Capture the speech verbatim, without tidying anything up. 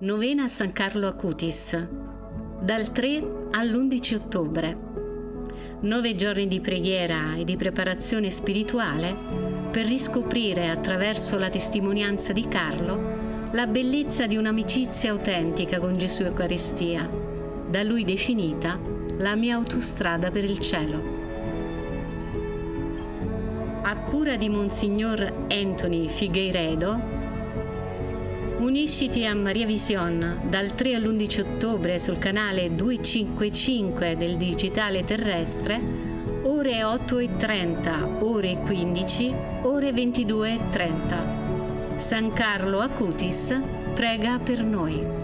Novena a San Carlo Acutis, dal tre all'undici ottobre. Nove giorni di preghiera e di preparazione spirituale per riscoprire attraverso la testimonianza di Carlo la bellezza di un'amicizia autentica con Gesù Eucaristia, da lui definita la mia autostrada per il cielo. A cura di Monsignor Anthony Figueiredo, unisciti a Maria Vision dal tre all'undici ottobre sul canale duecentocinquantacinque del digitale terrestre, ore otto e trenta, ore quindici, ore ventidue e trenta. San Carlo Acutis prega per noi.